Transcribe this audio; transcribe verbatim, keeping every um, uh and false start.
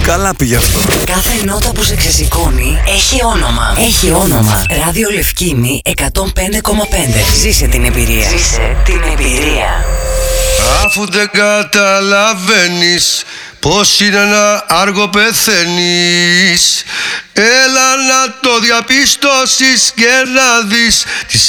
Καλά πήγε αυτό. Κάθε νότα που σε ξεσηκώνει έχει όνομα. Έχει όνομα. Ράδιο Λευκήμη εκατόν πέντε κόμμα πέντε. Ζήσε την εμπειρία. Ζήσε την εμπειρία. Αφού δεν καταλαβαίνεις πως είναι να άργο πεθαίνεις, έλα να το διαπιστώσεις και να δεις τις